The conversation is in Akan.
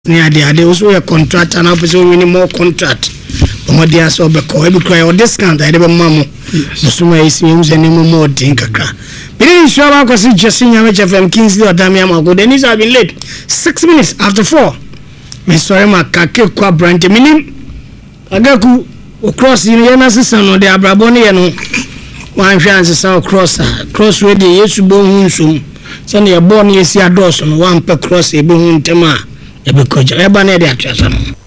near the also a contract and opposite winning more contract. But they are so because every cry or discount I never mammo. The summer is any more tinkaka. But in Shaba was just seeing how much of Kingsley or Damian go. Then he's have been late 6 minutes after 4. Miss Sorema Kake Qua Branch Minim Agaku across the Yana or the Abraboni and one chance is our cross ready. Yes, to bone soon. Send your born yes, your doors on one per cross a boon tema. Because you're a banner.